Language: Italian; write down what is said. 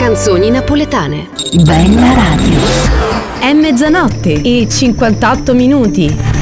canzoni napoletane. Bella Radio. È mezzanotte e 58 minuti.